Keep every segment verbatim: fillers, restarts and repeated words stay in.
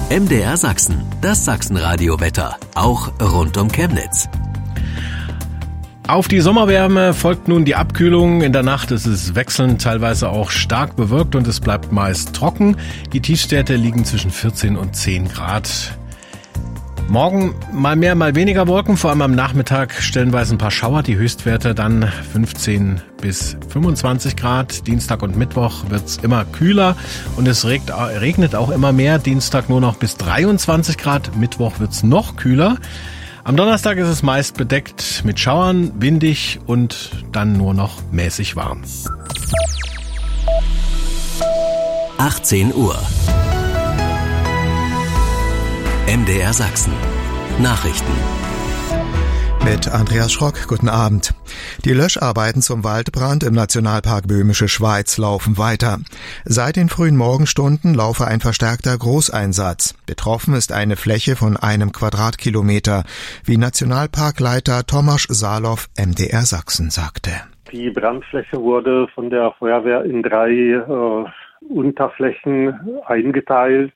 M D R Sachsen, das Sachsenradio-Wetter, auch rund um Chemnitz. Auf die Sommerwärme folgt nun die Abkühlung. In der Nacht ist es wechselnd, teilweise auch stark bewölkt und es bleibt meist trocken. Die Tiefstwerte liegen zwischen vierzehn und zehn Grad. Morgen mal mehr, mal weniger Wolken, vor allem am Nachmittag stellenweise ein paar Schauer. Die Höchstwerte dann fünfzehn bis fünfundzwanzig Grad. Dienstag und Mittwoch wird's immer kühler und es regnet auch immer mehr. Dienstag nur noch bis dreiundzwanzig Grad, Mittwoch wird's noch kühler. Am Donnerstag ist es meist bedeckt mit Schauern, windig und dann nur noch mäßig warm. achtzehn Uhr. M D R Sachsen. Nachrichten. Mit Andreas Schrock, guten Abend. Die Löscharbeiten zum Waldbrand im Nationalpark Böhmische Schweiz laufen weiter. Seit den frühen Morgenstunden laufe ein verstärkter Großeinsatz. Betroffen ist eine Fläche von einem Quadratkilometer, wie Nationalparkleiter Tomasz Salow M D R Sachsen sagte. Die Brandfläche wurde von der Feuerwehr in drei äh, Unterflächen eingeteilt,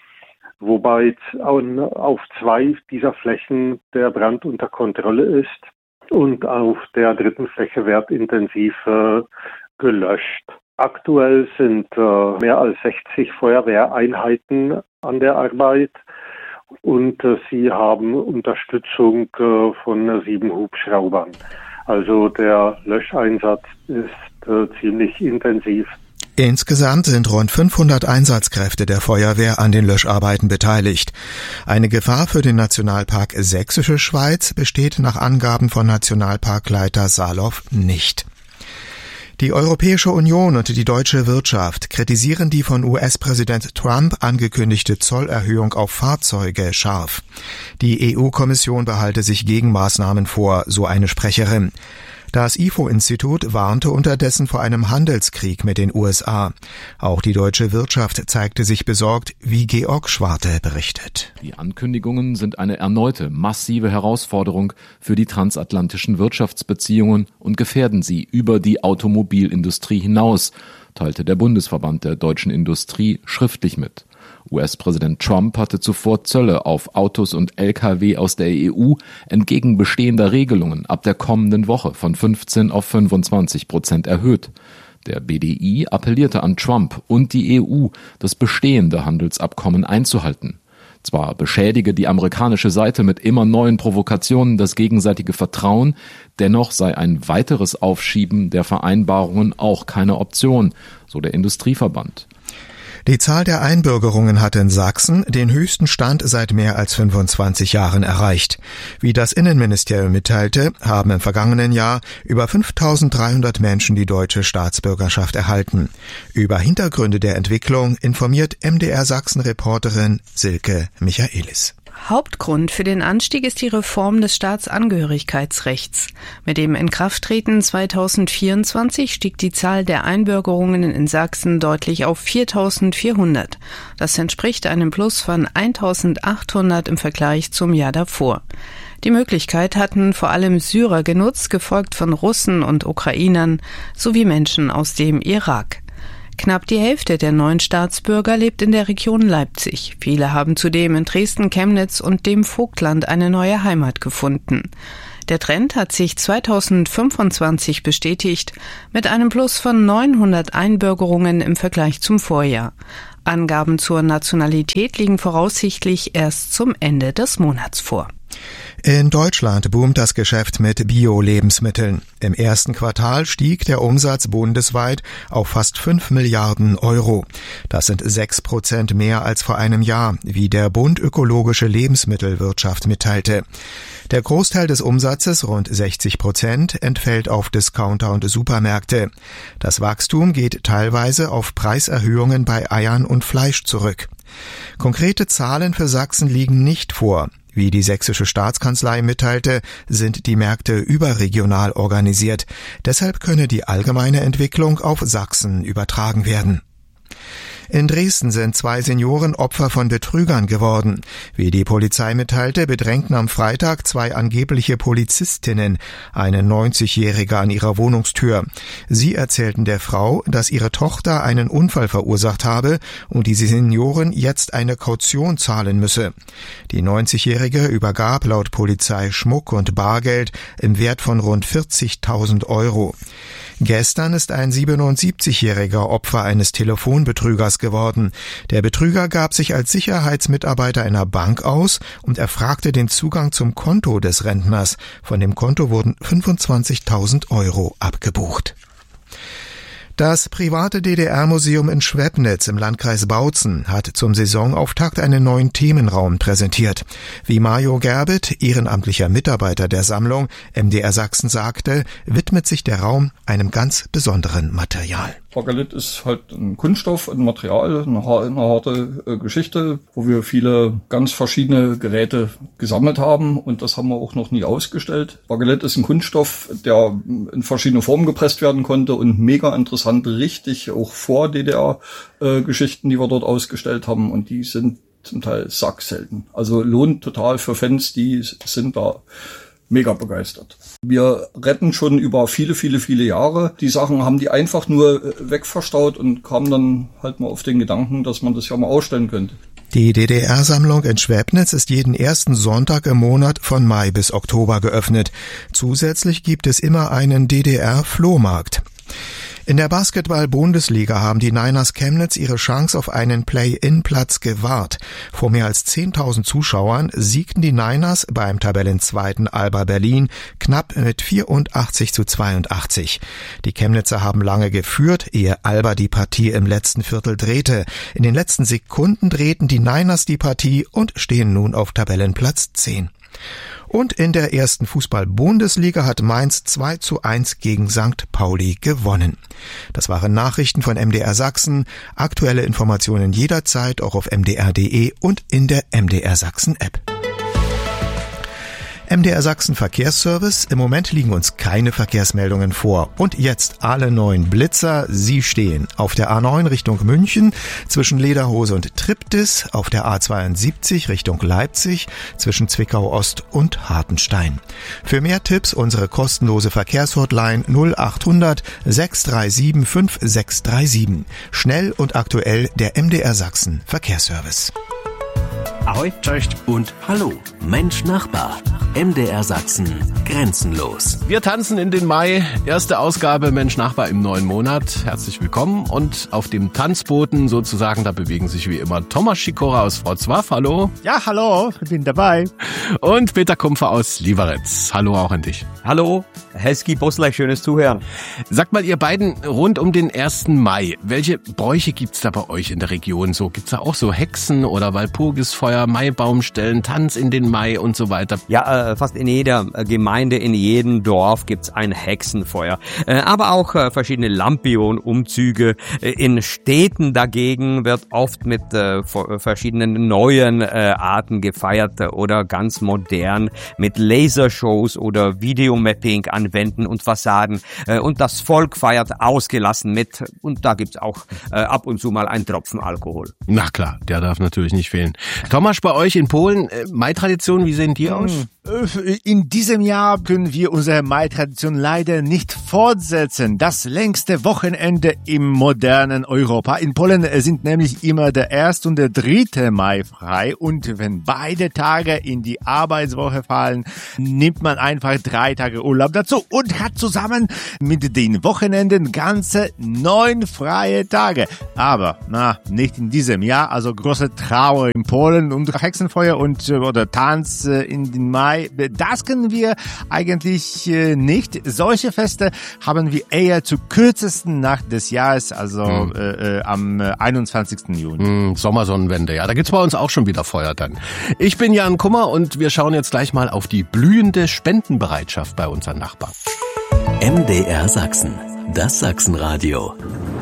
wobei auf zwei dieser Flächen der Brand unter Kontrolle ist und auf der dritten Fläche wird intensiv äh, gelöscht. Aktuell sind äh, mehr als sechzig Feuerwehreinheiten an der Arbeit und äh, sie haben Unterstützung äh, von sieben Hubschraubern. Also der Löscheinsatz ist äh, ziemlich intensiv. Insgesamt sind rund fünfhundert Einsatzkräfte der Feuerwehr an den Löscharbeiten beteiligt. Eine Gefahr für den Nationalpark Sächsische Schweiz besteht nach Angaben von Nationalparkleiter Salow nicht. Die Europäische Union und die deutsche Wirtschaft kritisieren die von U S-Präsident Trump angekündigte Zollerhöhung auf Fahrzeuge scharf. Die E U-Kommission behalte sich Gegenmaßnahmen vor, so eine Sprecherin. Das I F O-Institut warnte unterdessen vor einem Handelskrieg mit den U S A. Auch die deutsche Wirtschaft zeigte sich besorgt, wie Georg Schwarte berichtet. Die Ankündigungen sind eine erneute massive Herausforderung für die transatlantischen Wirtschaftsbeziehungen und gefährden sie über die Automobilindustrie hinaus, teilte der Bundesverband der deutschen Industrie schriftlich mit. U S-Präsident Trump hatte zuvor Zölle auf Autos und L K W aus der E U entgegen bestehender Regelungen ab der kommenden Woche von fünfzehn auf fünfundzwanzig Prozent erhöht. Der B D I appellierte an Trump und die E U, das bestehende Handelsabkommen einzuhalten. Zwar beschädige die amerikanische Seite mit immer neuen Provokationen das gegenseitige Vertrauen, dennoch sei ein weiteres Aufschieben der Vereinbarungen auch keine Option, so der Industrieverband. Die Zahl der Einbürgerungen hat in Sachsen den höchsten Stand seit mehr als fünfundzwanzig Jahren erreicht. Wie das Innenministerium mitteilte, haben im vergangenen Jahr über fünftausenddreihundert Menschen die deutsche Staatsbürgerschaft erhalten. Über Hintergründe der Entwicklung informiert M D R Sachsen-Reporterin Silke Michaelis. Hauptgrund für den Anstieg ist die Reform des Staatsangehörigkeitsrechts. Mit dem Inkrafttreten zweitausendvierundzwanzig stieg die Zahl der Einbürgerungen in Sachsen deutlich auf viertausendvierhundert. Das entspricht einem Plus von eintausendachthundert im Vergleich zum Jahr davor. Die Möglichkeit hatten vor allem Syrer genutzt, gefolgt von Russen und Ukrainern sowie Menschen aus dem Irak. Knapp die Hälfte der neuen Staatsbürger lebt in der Region Leipzig. Viele haben zudem in Dresden, Chemnitz und dem Vogtland eine neue Heimat gefunden. Der Trend hat sich zweitausendfünfundzwanzig bestätigt mit einem Plus von neunhundert Einbürgerungen im Vergleich zum Vorjahr. Angaben zur Nationalität liegen voraussichtlich erst zum Ende des Monats vor. In Deutschland boomt das Geschäft mit Bio-Lebensmitteln. Im ersten Quartal stieg der Umsatz bundesweit auf fast fünf Milliarden Euro. Das sind sechs Prozent mehr als vor einem Jahr, wie der Bund Ökologische Lebensmittelwirtschaft mitteilte. Der Großteil des Umsatzes, rund sechzig Prozent, entfällt auf Discounter und Supermärkte. Das Wachstum geht teilweise auf Preiserhöhungen bei Eiern und Fleisch zurück. Konkrete Zahlen für Sachsen liegen nicht vor. Wie die sächsische Staatskanzlei mitteilte, sind die Märkte überregional organisiert. Deshalb könne die allgemeine Entwicklung auf Sachsen übertragen werden. In Dresden sind zwei Senioren Opfer von Betrügern geworden. Wie die Polizei mitteilte, bedrängten am Freitag zwei angebliche Polizistinnen eine neunzigjährige an ihrer Wohnungstür. Sie erzählten der Frau, dass ihre Tochter einen Unfall verursacht habe und die Seniorin jetzt eine Kaution zahlen müsse. Die neunzigjährige übergab laut Polizei Schmuck und Bargeld im Wert von rund vierzigtausend Euro. Gestern ist ein siebenundsiebzigjähriger Opfer eines Telefonbetrügers geworden. Der Betrüger gab sich als Sicherheitsmitarbeiter einer Bank aus und erfragte den Zugang zum Konto des Rentners. Von dem Konto wurden fünfundzwanzigtausend Euro abgebucht. Das private D D R-Museum in Schwebnitz im Landkreis Bautzen hat zum Saisonauftakt einen neuen Themenraum präsentiert. Wie Mario Gerbit, ehrenamtlicher Mitarbeiter der Sammlung, M D R Sachsen sagte, widmet sich der Raum einem ganz besonderen Material. Bakelit ist halt ein Kunststoff, ein Material, eine, eine harte äh, Geschichte, wo wir viele ganz verschiedene Geräte gesammelt haben und das haben wir auch noch nie ausgestellt. Bakelit ist ein Kunststoff, der in verschiedene Formen gepresst werden konnte und mega interessant, richtig auch vor D D R-Geschichten, äh, die wir dort ausgestellt haben und die sind zum Teil sackselten. Also lohnt total für Fans, die sind da mega begeistert. Wir retten schon über viele, viele, viele Jahre. Die Sachen haben die einfach nur wegverstaut und kamen dann halt mal auf den Gedanken, dass man das ja mal ausstellen könnte. Die D D R-Sammlung in Schwebnitz ist jeden ersten Sonntag im Monat von Mai bis Oktober geöffnet. Zusätzlich gibt es immer einen D D R-Flohmarkt. In der Basketball-Bundesliga haben die Niners Chemnitz ihre Chance auf einen Play-in-Platz gewahrt. Vor mehr als zehntausend Zuschauern siegten die Niners beim Tabellenzweiten Alba Berlin knapp mit vierundachtzig zu zweiundachtzig. Die Chemnitzer haben lange geführt, ehe Alba die Partie im letzten Viertel drehte. In den letzten Sekunden drehten die Niners die Partie und stehen nun auf Tabellenplatz zehn. Und in der ersten Fußball-Bundesliga hat Mainz zwei zu eins gegen Sankt Pauli gewonnen. Das waren Nachrichten von M D R Sachsen. Aktuelle Informationen jederzeit auch auf m d r punkt d e und in der M D R Sachsen App. M D R Sachsen Verkehrsservice. Im Moment liegen uns keine Verkehrsmeldungen vor. Und jetzt alle neuen Blitzer. Sie stehen auf der A neun Richtung München, zwischen Lederhose und Triptis, auf der A zweiundsiebzig Richtung Leipzig, zwischen Zwickau Ost und Hartenstein. Für mehr Tipps unsere kostenlose Verkehrshotline null achthundert sechs drei sieben fünf sechs drei sieben. Schnell und aktuell der M D R Sachsen Verkehrsservice. Ahoi, cześć und hallo, Mensch Nachbar. M D R Sachsen, grenzenlos. Wir tanzen in den Mai, erste Ausgabe Mensch Nachbar im neuen Monat. Herzlich willkommen und auf dem Tanzboden sozusagen, da bewegen sich wie immer Thomas Schikora aus Wrocław, hallo. Ja, hallo, ich bin dabei. Und Peter Kumpfer aus Lieberitz, hallo auch an dich. Hallo, Helski Bosley, schönes Zuhören. Sagt mal, ihr beiden, rund um den ersten Mai, welche Bräuche gibt's da bei euch in der Region? So, gibt's da auch so Hexen oder Walpurgisfeuer, Maibaumstellen, Tanz in den Mai und so weiter? Ja, äh, fast in jeder Gemeinde, in jedem Dorf gibt's ein Hexenfeuer. Äh, aber auch äh, verschiedene Lampion-Umzüge. Äh, in Städten dagegen wird oft mit äh, verschiedenen neuen äh, Arten gefeiert äh, oder ganz modern mit Lasershows oder Videomapping an Wänden und Fassaden. Äh, und das Volk feiert ausgelassen mit. Und da gibt's auch äh, ab und zu mal einen Tropfen Alkohol. Na klar, der darf natürlich nicht fehlen. Thomas, bei euch in Polen, äh, Mai-Tradition, wie sehen die aus? In diesem Jahr können wir unsere Mai-Tradition leider nicht fortsetzen. Das längste Wochenende im modernen Europa. In Polen sind nämlich immer der erste und der dritte Mai frei. Und wenn beide Tage in die Arbeitswoche fallen, nimmt man einfach drei Tage Urlaub dazu und hat zusammen mit den Wochenenden ganze neun freie Tage. Aber, na, nicht in diesem Jahr. Also große Trauer in Polen und Hexenfeuer und oder Tanz in den Mai. Das können wir eigentlich nicht. Solche Feste haben wir eher zur kürzesten Nacht des Jahres, also hm. äh, am einundzwanzigsten Juni. Hm, Sommersonnenwende, ja, da gibt's bei uns auch schon wieder Feuer dann. Ich bin Jan Kummer und wir schauen jetzt gleich mal auf die blühende Spendenbereitschaft bei unseren Nachbarn. M D R Sachsen, das Sachsenradio.